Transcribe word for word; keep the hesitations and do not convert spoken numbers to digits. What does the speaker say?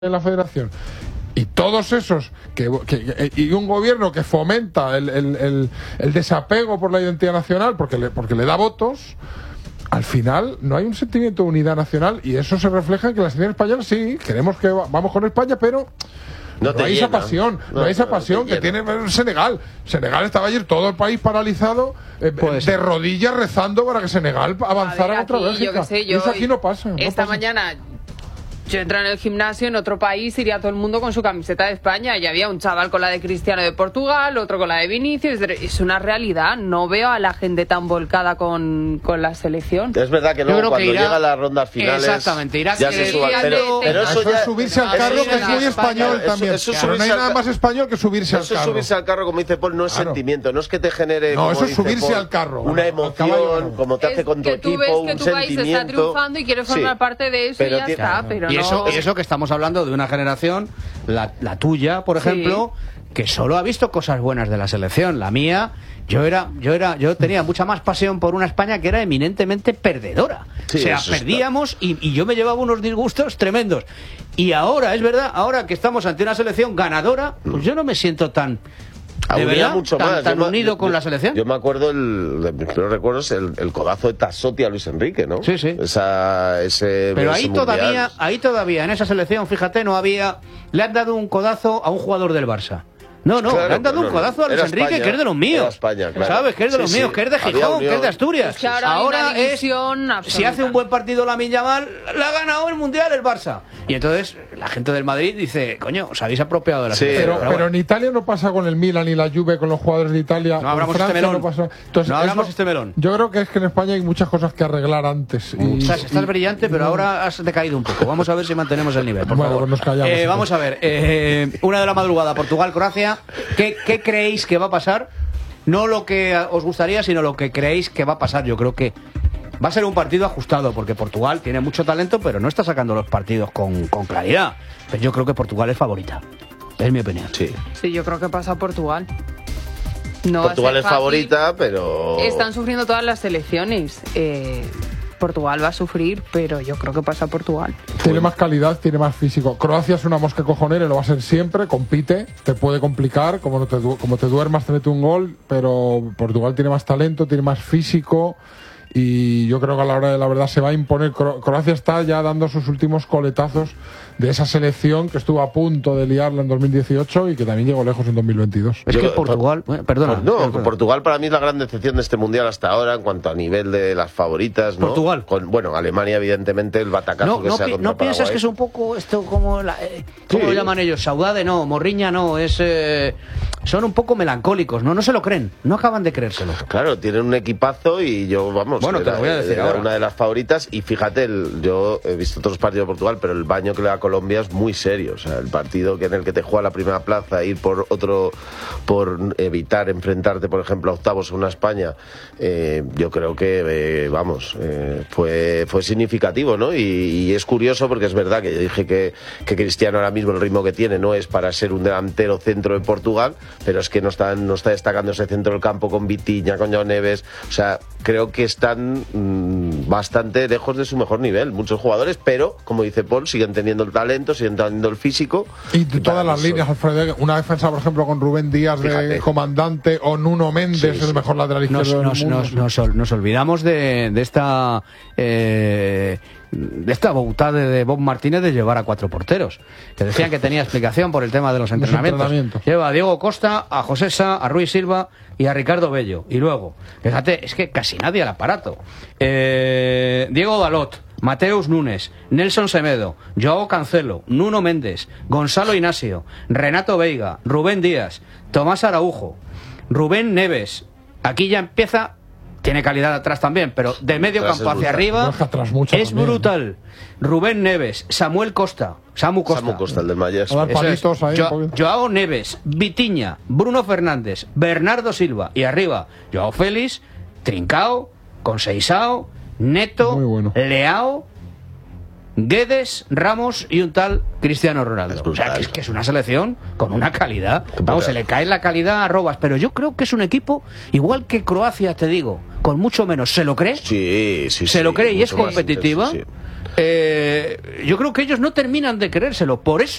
en la federación y todos esos que, que y un gobierno que fomenta el, el, el, el desapego por la identidad nacional porque le, porque le da votos, al final no hay un sentimiento de unidad nacional y eso se refleja en que la selección española sí, queremos que va, vamos con España, pero no, no hay llena. esa pasión, no, no hay esa no, pasión no que llena. tiene Senegal. Senegal estaba ayer todo el país paralizado, eh, pues, de rodillas rezando para que Senegal avanzara ver, contra aquí, Bélgica. Yo que sé, yo, y eso aquí no pasa. No esta pasa. mañana yo entré en el gimnasio en otro país, iría todo el mundo con su camiseta de España y había un chaval con la de Cristiano de Portugal, otro con la de Vinicius. Es una realidad, no veo a la gente tan volcada con, con la selección. Es verdad que no, cuando que irá, llega a las rondas finales exactamente, irá ya se suba, pero, pero eso, eso ya es subirse al carro, que es muy español también. Eso, eso no hay nada más español que subirse al eso carro. Eso subirse al carro, como dice Paul, no es claro. sentimiento, no es que te genere, no, eso es subirse Paul, al carro, una emoción, como te hace con tu equipo, un sentimiento. Que tu país está triunfando y quieres formar parte de eso y ya está, pero no. Y eso que estamos hablando de una generación, la, la tuya, por ejemplo, sí. que solo ha visto cosas buenas de la selección. La mía, yo era, yo era, yo tenía mucha más pasión por una España que era eminentemente perdedora. Sí, o sea, perdíamos y, y yo me llevaba unos disgustos tremendos. Y ahora, es verdad, ahora que estamos ante una selección ganadora, pues yo no me siento tan... ¿De verdad? Mucho ¿Tan, más. tan yo, unido yo, con yo, la selección? Yo me acuerdo, el, de mis primeros recuerdos, el, el codazo de Tassotti a Luis Enrique, ¿no? Sí, sí. Esa, ese, Pero ese ahí mundial. todavía, ahí todavía, en esa selección, fíjate, no había... Le han dado un codazo a un jugador del Barça. No, no, claro, le han dado no, un codazo no. a Luis Era Enrique, España, que es de los míos. España, claro. ¿Sabes? Que es de los sí, míos, sí. que es de Gijón, que es de Asturias. Es que ahora ahora es, si hace un buen partido Lamine Yamal, le ha ganado el Mundial el Barça. Y entonces la gente del Madrid dice, coño, os habéis apropiado de la sí, selección. pero, pero, pero bueno. En Italia no pasa con el Milan y la Juve, con los jugadores de Italia. No abramos este melón. No, pasa. Entonces, no abramos eso, este melón. Yo creo que es que en España hay muchas cosas que arreglar antes. Y, o sea, estás y, brillante, pero y, ahora has decaído un poco. Vamos a ver si mantenemos el nivel, por bueno, favor. Pues nos callamos. Eh, vamos a ver, eh, una de la madrugada, Portugal-Croacia. ¿Qué, ¿Qué creéis que va a pasar? No lo que os gustaría, sino lo que creéis que va a pasar. Yo creo que va a ser un partido ajustado, porque Portugal tiene mucho talento, pero no está sacando los partidos con, con claridad. Pero yo creo que Portugal es favorita. Es mi opinión. Sí, sí, yo creo que pasa Portugal. No Portugal es favorita, pero... Están sufriendo todas las selecciones. Eh... Portugal va a sufrir, pero yo creo que pasa Portugal. Tiene más calidad, tiene más físico. Croacia es una mosca cojonera y lo va a ser siempre, compite, te puede complicar, como, no te, como te duermas te mete un gol, pero Portugal tiene más talento, tiene más físico y yo creo que a la hora de la verdad se va a imponer. Croacia está ya dando sus últimos coletazos de esa selección que estuvo a punto de liarla en dos mil dieciocho y que también llegó lejos en dos mil veintidós. Es Yo, que Portugal, por, perdona. Por, no, perdona. Portugal para mí es la gran decepción de este mundial hasta ahora en cuanto a nivel de las favoritas, ¿no? Portugal. Con, bueno, Alemania evidentemente el batacazo no, que no, sea pi contra ¿No piensas Paraguay. que es un poco esto como la, eh, ¿cómo sí. lo llaman ellos? Saudade no, Morriña no, es eh, son un poco melancólicos, no no se lo creen, no acaban de creérselo. Claro, tienen un equipazo y yo, vamos, bueno, era, te lo voy a decir era ahora. una de las favoritas y fíjate, el, yo he visto otros partidos de Portugal, pero el baño que le da a Colombia es muy serio, o sea, el partido que en el que te juega la primera plaza, ir por otro, por evitar enfrentarte, por ejemplo, a octavos a una España, eh, yo creo que, eh, vamos, eh, fue, fue significativo, ¿no? Y, y es curioso porque es verdad que yo dije que, que Cristiano ahora mismo el ritmo que tiene no es para ser un delantero centro de Portugal, pero es que no está, no está destacando ese centro del campo con Vitinha, con João Neves, o sea, creo que están mmm, bastante lejos de su mejor nivel, muchos jugadores, pero, como dice Paul, siguen teniendo el talento, siguen teniendo el físico. Y de todas las eso. líneas, Alfredo, una defensa, por ejemplo, con Rubén Díaz Fíjate. de comandante o Nuno Méndez, sí, sí. el mejor lateral izquierdo nos, del mundo. Nos, nos, nos, nos olvidamos de, de esta... Eh, de esta bautada de Bob Martínez de llevar a cuatro porteros, que decían que tenía explicación por el tema de los entrenamientos. entrenamientos. Lleva a Diego Costa, a José Sá, a Rui Silva y a Ricardo Bello. Y luego, fíjate, es que casi nadie al aparato. Eh, Diego Dalot, Mateus Nunes, Nelson Semedo, Joao Cancelo, Nuno Méndez, Gonzalo Inacio, Renato Veiga, Rubén Díaz, Tomás Araujo, Rubén Neves. Aquí ya empieza... Tiene calidad atrás también, pero de medio campo hacia arriba es brutal. Rubén Neves, Samuel Costa, Samu Costa, Samu Costa el del Mayes. Es. Jo Joao Neves, Vitinha, Bruno Fernández, Bernardo Silva y arriba Joao Félix, Trincao, Conceição, Neto, bueno. Leao, Guedes, Ramos y un tal Cristiano Ronaldo. O sea, que es, que es una selección con una calidad. Vamos, se le cae la calidad a Robas, pero yo creo que es un equipo igual que Croacia, te digo, con mucho menos. ¿Se lo cree? Sí, sí, ¿Se sí, lo cree y es mucho más competitiva? intenso, sí. eh, yo creo que ellos no terminan de creérselo. Por eso